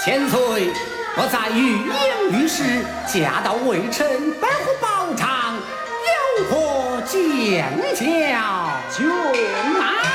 千岁，我在欲言于时，驾到微臣本乎宝场，有何见教？ 就拿。